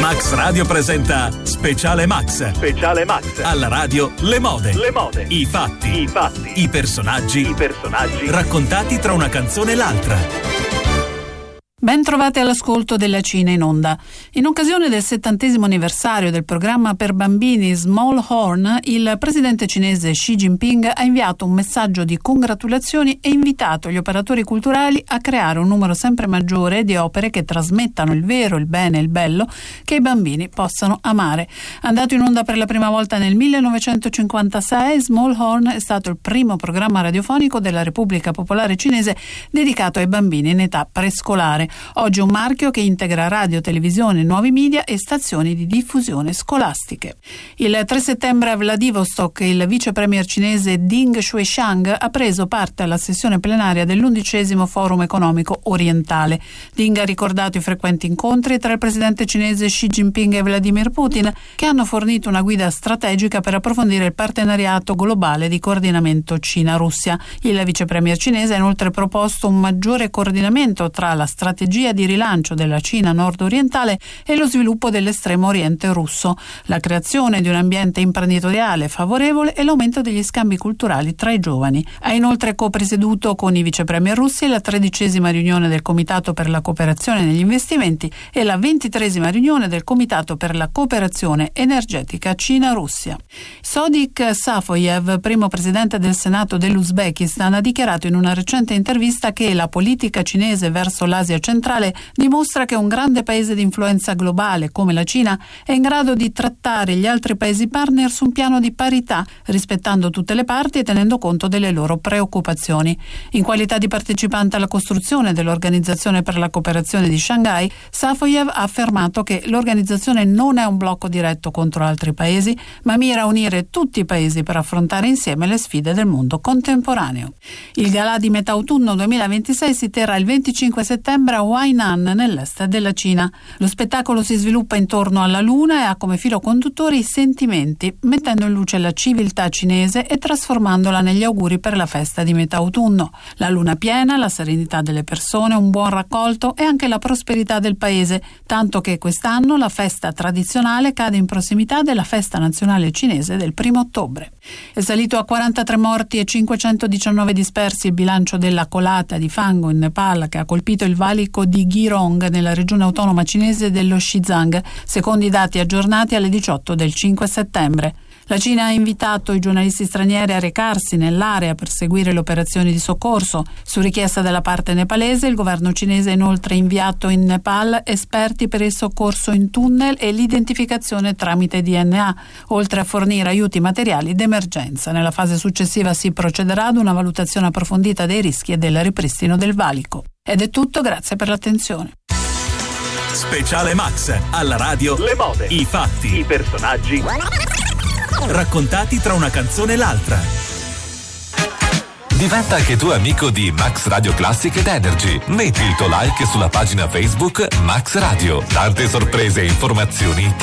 Max Radio presenta Speciale Max. Speciale Max. Alla radio le mode. Le mode. I fatti. I fatti. I personaggi. I personaggi. Raccontati tra una canzone e l'altra. Ben trovati all'ascolto della Cina in onda. In occasione del 70° anniversario del programma per bambini Small Horn, il presidente cinese Xi Jinping ha inviato un messaggio di congratulazioni e invitato gli operatori culturali a creare un numero sempre maggiore di opere che trasmettano il vero, il bene e il bello che i bambini possano amare. Andato in onda per la prima volta nel 1956, Small Horn è stato il primo programma radiofonico della Repubblica Popolare Cinese dedicato ai bambini in età prescolare. Oggi un marchio che integra radio, televisione, nuovi media e stazioni di diffusione scolastiche. Il 3 settembre a Vladivostok il vice premier cinese Ding Xuexiang ha preso parte alla sessione plenaria dell'11° Forum economico orientale. Ding ha ricordato i frequenti incontri tra il presidente cinese Xi Jinping e Vladimir Putin, che hanno fornito una guida strategica per approfondire il partenariato globale di coordinamento Cina-Russia. Il vice premier cinese ha inoltre proposto un maggiore coordinamento tra la strategia di rilancio della Cina nord-orientale e lo sviluppo dell'estremo oriente russo, la creazione di un ambiente imprenditoriale favorevole e l'aumento degli scambi culturali tra i giovani. Ha inoltre co-presieduto con i vice premier russi la 13ª riunione del Comitato per la cooperazione negli investimenti e la 23ª riunione del Comitato per la cooperazione energetica Cina-Russia. Sodiq Safoyev, primo presidente del Senato dell'Uzbekistan, ha dichiarato in una recente intervista che la politica cinese verso l'Asia centrale dimostra che un grande paese di influenza globale come la Cina è in grado di trattare gli altri paesi partner su un piano di parità, rispettando tutte le parti e tenendo conto delle loro preoccupazioni. In qualità di partecipante alla costruzione dell'Organizzazione per la cooperazione di Shanghai, Safoyev ha affermato che l'organizzazione non è un blocco diretto contro altri paesi, ma mira a unire tutti i paesi per affrontare insieme le sfide del mondo contemporaneo. Il Galà di metà autunno 2026 si terrà il 25 settembre a Hainan, nell'est della Cina. Lo spettacolo si sviluppa intorno alla luna e ha come filo conduttore i sentimenti, mettendo in luce la civiltà cinese e trasformandola negli auguri per la festa di metà autunno. La luna piena, la serenità delle persone, un buon raccolto e anche la prosperità del paese, tanto che quest'anno la festa tradizionale cade in prossimità della festa nazionale cinese del 1° ottobre. È salito a 43 morti e 519 dispersi il bilancio della colata di fango in Nepal che ha colpito il valico di Girong nella regione autonoma cinese dello Xizang, secondo i dati aggiornati alle 18 del 5 settembre. La Cina ha invitato i giornalisti stranieri a recarsi nell'area per seguire le operazioni di soccorso. Su richiesta della parte nepalese, il governo cinese ha inoltre inviato in Nepal esperti per il soccorso in tunnel e l'identificazione tramite DNA, oltre a fornire aiuti materiali d'emergenza. Nella fase successiva si procederà ad una valutazione approfondita dei rischi e del ripristino del valico. Ed è tutto, grazie per l'attenzione. Speciale Max, alla radio Le mode. I fatti. I personaggi. Raccontati tra una canzone e l'altra. Diventa anche tu amico di Max Radio Classic ed Energy. Metti il tuo like sulla pagina Facebook Max Radio. Tante sorprese e informazioni